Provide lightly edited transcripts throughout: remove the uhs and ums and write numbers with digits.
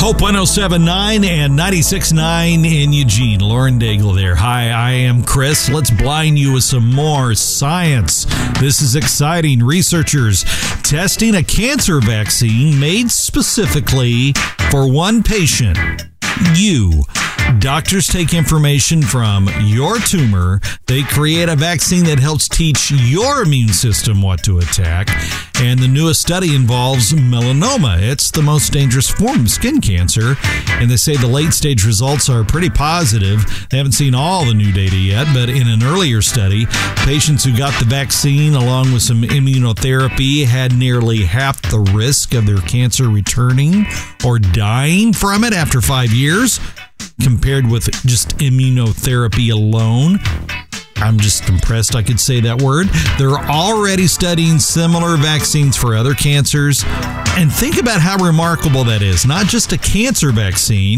Hope 107.9 and 96.9 in Eugene. Lauren Daigle there. Hi, I am Chris. Let's blind you with some more science. This is exciting. Researchers testing a cancer vaccine made specifically for one patient. You. Doctors take information from your tumor. They create a vaccine that helps teach your immune system what to attack. And the newest study involves melanoma. It's the most dangerous form of skin cancer. And they say the late stage results are pretty positive. They haven't seen all the new data yet, but in an earlier study, patients who got the vaccine along with some immunotherapy had nearly half the risk of their cancer returning or dying from it after 5 years, compared with just immunotherapy alone. I'm just impressed I could say that word. They're already studying similar vaccines for other cancers. And think about how remarkable that is. Not just a cancer vaccine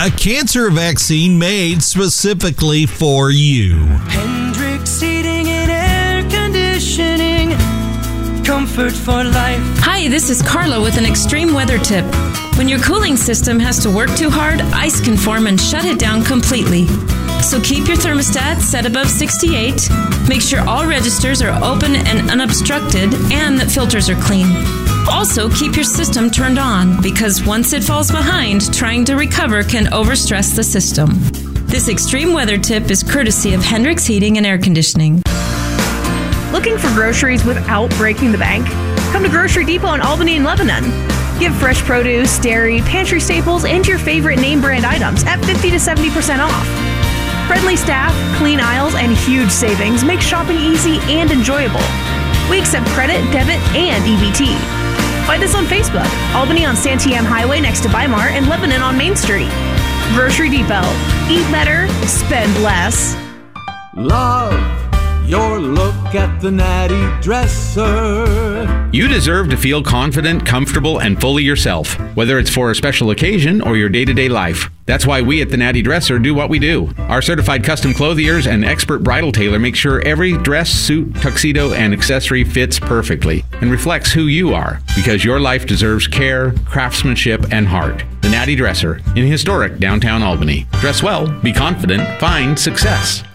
made specifically for you. Hendrix Heating and Air Conditioning. Comfort for life. Hi, this is Carla with an extreme weather tip. When your cooling system has to work too hard, ice can form and shut it down completely. So keep your thermostat set above 68. Make sure all registers are open and unobstructed and that filters are clean. Also, keep your system turned on because once it falls behind, trying to recover can overstress the system. This extreme weather tip is courtesy of Hendrix Heating and Air Conditioning. Looking for groceries without breaking the bank? Come to Grocery Depot in Albany and Lebanon. Get fresh produce, dairy, pantry staples, and your favorite name brand items at 50 to 70% off. Friendly staff, clean aisles, and huge savings make shopping easy and enjoyable. We accept credit, debit, and EBT. Find us on Facebook, Albany on Santiam Highway next to Weimar, and Lebanon on Main Street. Grocery Depot. Eat better, spend less. Love your look at the Natty Dresser. You deserve to feel confident, comfortable, and fully yourself, whether it's for a special occasion or your day-to-day life. That's why we at the Natty Dresser do what we do. Our certified custom clothiers and expert bridal tailor make sure every dress, suit, tuxedo, and accessory fits perfectly and reflects who you are, because your life deserves care, craftsmanship, and heart. The Natty Dresser in historic downtown Albany. Dress well, be confident, find success.